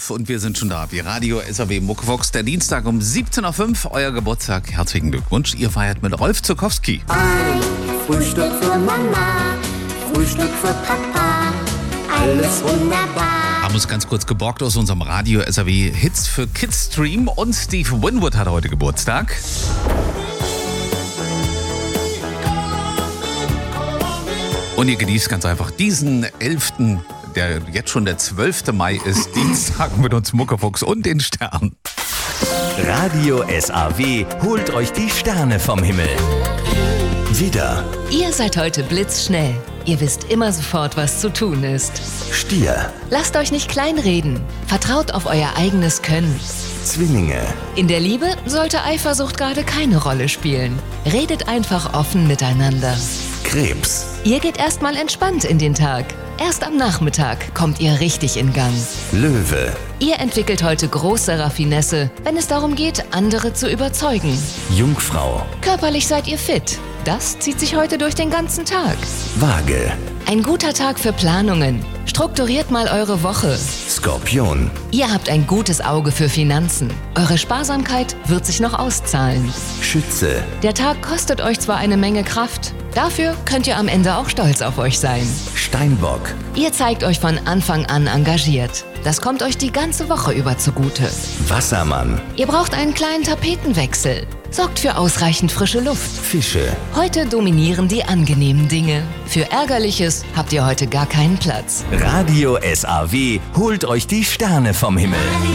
auf und wir sind schon da. Die Radio SAW Muckefuchs, der Dienstag um 17.05 Uhr, euer Geburtstag. Herzlichen Glückwunsch. Ihr feiert mit Rolf Zuckowski. Ein Frühstück für Mama, Frühstück für Papa, alles wunderbar. Haben uns ganz kurz geborgt aus unserem Radio SAW Hits für Kids Stream und Steve Winwood hat heute Geburtstag. Und ihr genießt ganz einfach diesen 11., der jetzt schon der 12. Mai ist, Dienstag mit uns Muckefuchs und den Sternen. Radio SAW holt euch die Sterne vom Himmel. Widder, Ihr seid heute blitzschnell. Ihr wisst immer sofort, was zu tun ist. Stier, Lasst euch nicht kleinreden. Vertraut auf euer eigenes Können. Zwillinge, In der Liebe sollte Eifersucht gerade keine Rolle spielen. Redet einfach offen miteinander. Krebs, Ihr geht erstmal entspannt in den Tag. Erst am Nachmittag kommt ihr richtig in Gang. Löwe, Ihr entwickelt heute große Raffinesse, wenn es darum geht, andere zu überzeugen. Jungfrau, Körperlich seid ihr fit. Das zieht sich heute durch den ganzen Tag. Waage, Ein guter Tag für Planungen. Strukturiert mal eure Woche. Skorpion, Ihr habt ein gutes Auge für Finanzen. Eure Sparsamkeit wird sich noch auszahlen. Schütze, Der Tag kostet euch zwar eine Menge Kraft, dafür könnt ihr am Ende auch stolz auf euch sein. Steinbock, Ihr zeigt euch von Anfang an engagiert. Das kommt euch die ganze Woche über zugute. Wassermann, Ihr braucht einen kleinen Tapetenwechsel. Sorgt für ausreichend frische Luft. Fische. Heute dominieren die angenehmen Dinge. Für Ärgerliches habt ihr heute gar keinen Platz. Radio SAW holt euch die Sterne vom Himmel.